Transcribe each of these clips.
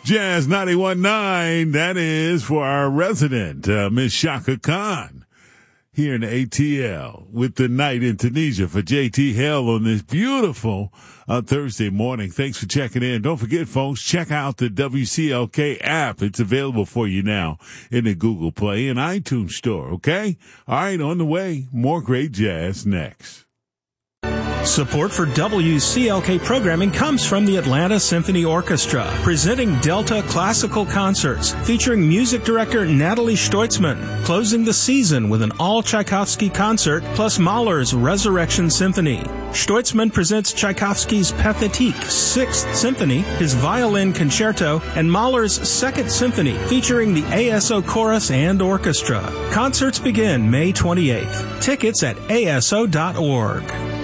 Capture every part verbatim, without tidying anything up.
Jazz ninety-one point nine. That is for our resident, uh, Miss Shaka Khan, here in A T L with the night in Tunisia for J T Hell on this beautiful uh, Thursday morning. Thanks for checking in. Don't forget, folks, check out the W C L K app. It's available for you now in the Google Play and iTunes store, okay? All right, on the way, more great jazz next. Support for W C L K programming comes from the Atlanta Symphony Orchestra, presenting Delta Classical Concerts, featuring music director Natalie Stoitzman, closing the season with an all-Tchaikovsky concert, plus Mahler's Resurrection Symphony. Stoitzman presents Tchaikovsky's Pathétique Sixth Symphony, his violin concerto, and Mahler's Second Symphony, featuring the A S O Chorus and Orchestra. Concerts begin May twenty-eighth. Tickets at A S O dot org.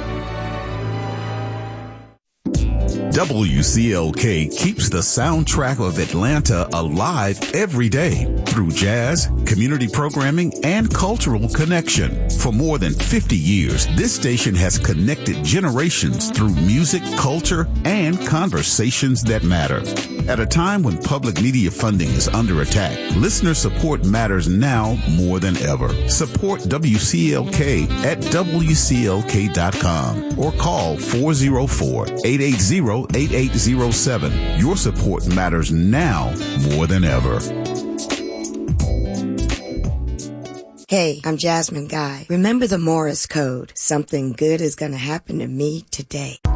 W C L K keeps the soundtrack of Atlanta alive every day through jazz, community programming, and cultural connection. For more than fifty years, this station has connected generations through music, culture, and conversations that matter. At a time when public media funding is under attack, listener support matters now more than ever. Support W C L K at W C L K dot com or call four oh four, eight eight zero, eight eight zero seven. Your support matters now more than ever. Hey, I'm Jasmine Guy. Remember the Morse code. Something good is going to happen to me today.